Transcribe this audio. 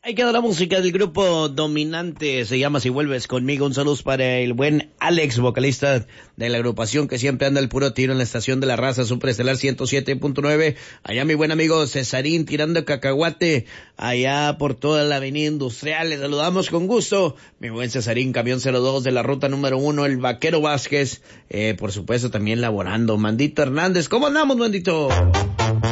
Ahí queda la música del grupo Dominante, se llama Si Vuelves Conmigo. Un saludo para el buen Alex, vocalista de la agrupación que siempre anda al puro tiro en la estación de la raza, Superestelar 107.9. Allá mi buen amigo Cesarín tirando cacahuate, allá por toda la avenida industrial. Les saludamos con gusto. Mi buen Cesarín, camión 02 de la ruta número 1, el Vaquero Vázquez, por supuesto también laborando. Mandito Hernández, ¿cómo andamos, Mandito?